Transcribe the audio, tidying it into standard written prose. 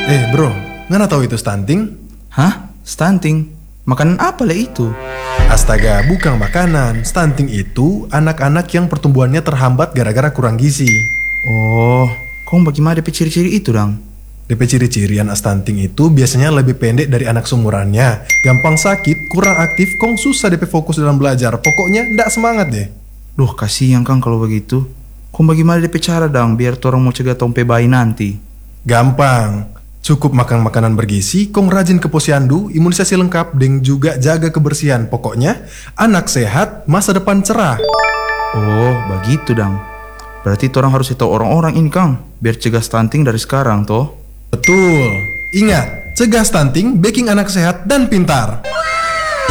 Bro, ngana tahu itu stunting? Hah? Stunting? Makanan apa lah itu? Astaga, bukan makanan. Stunting itu anak-anak yang pertumbuhannya terhambat gara-gara kurang gizi. Oh, kong bagaimana DP ciri-ciri itu dang? DP ciri-ciri anak stunting itu biasanya lebih pendek dari anak seumurannya, gampang sakit, kurang aktif, kong susah DP fokus dalam belajar. Pokoknya ndak semangat deh. Duh, kasihan kang kalau begitu. Kong bagaimana DP cara dang biar torang mau cegah tompe bayi nanti? Gampang. Cukup makan makanan bergizi, kong rajin ke posyandu, imunisasi lengkap, dan juga jaga kebersihan. Pokoknya, anak sehat, masa depan cerah. Oh, begitu dang. Berarti torang harus tahu orang-orang ini kang, biar cegah stunting dari sekarang toh. Betul. Ingat, cegah stunting, baking anak sehat dan pintar.